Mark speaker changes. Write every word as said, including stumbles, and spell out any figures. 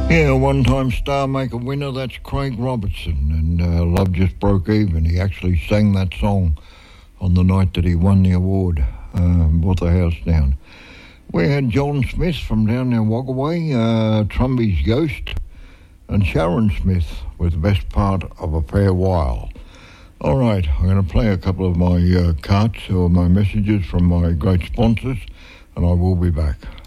Speaker 1: Yeah, one-time Star Maker winner, that's Craig Robertson, and uh, Love Just Broke Even. He actually sang that song on the night that he won the award, uh, brought the house down. We had John Smith from down there Woggaway, uh, Trumby's Ghost, and Sharon Smith with the best part of A Fair While. All right, I'm going to play a couple of my uh, cards or my messages from my great sponsors, and I will be back.